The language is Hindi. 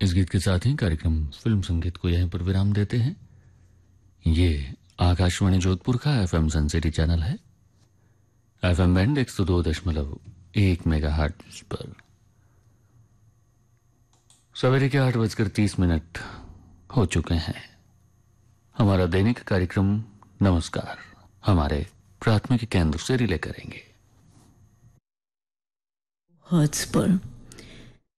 इस गीत के साथ ही कार्यक्रम फिल्म संगीत को यहीं पर विराम देते हैं। ये आकाशवाणी जोधपुर का एफएम सनसिटी चैनल है। एफएम बैंड 102.1 मेगाहर्ट्ज पर सवेरे के 8:30 हो चुके हैं। हमारा दैनिक कार्यक्रम नमस्कार हमारे प्राथमिक केंद्र से रिले करेंगे। हर्ट्ज पर